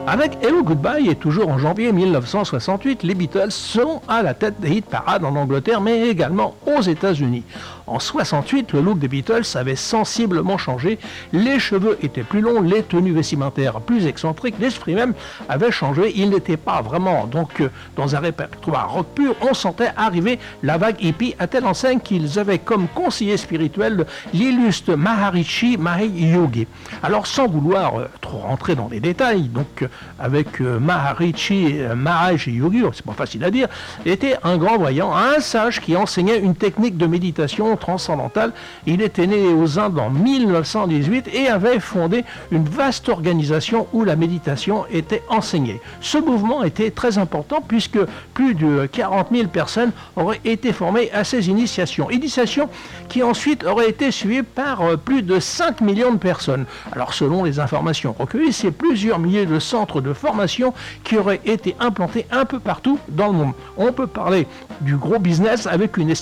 Avec Hello Goodbye et toujours en janvier 1968, les Beatles sont à la tête des hit parades en Angleterre mais également aux États-Unis. En 68, le look des Beatles avait sensiblement changé, les cheveux étaient plus longs, les tenues vestimentaires plus excentriques, l'esprit même avait changé, il n'était pas vraiment dans un répertoire rock pur, on sentait arriver la vague hippie à telle enseigne qu'ils avaient comme conseiller spirituel l'illustre Maharishi Mahesh Yogi. Alors sans vouloir trop rentrer dans les détails, avec Maharishi Mahesh Yogi, c'est pas facile à dire, était un grand voyant, un sage qui enseignait une technique de méditation transcendantale. Il était né aux Indes en 1918 et avait fondé une vaste organisation où la méditation était enseignée. Ce mouvement était très important puisque plus de 40 000 personnes auraient été formées à ces initiations qui ensuite auraient été suivies par plus de 5 millions de personnes. Alors selon les informations recueillies, c'est plusieurs milliers de centres de formation qui auraient été implantés un peu partout dans le monde. On peut parler du gros business avec une